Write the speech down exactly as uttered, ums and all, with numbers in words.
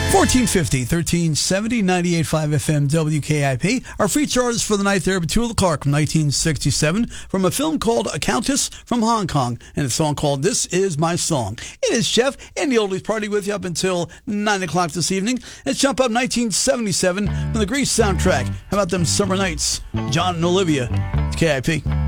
fourteen fifty, thirteen seventy, ninety-eight point five F M W K I P. Our feature artist for the night there, Petula Clark from nineteen sixty-seven, from a film called A Countess from Hong Kong, and a song called This Is My Song. It is Chef and the Oldies Party with you up until nine o'clock this evening. Let's jump up nineteen seventy-seven from the Grease soundtrack. How about them summer nights? John and Olivia, K I P.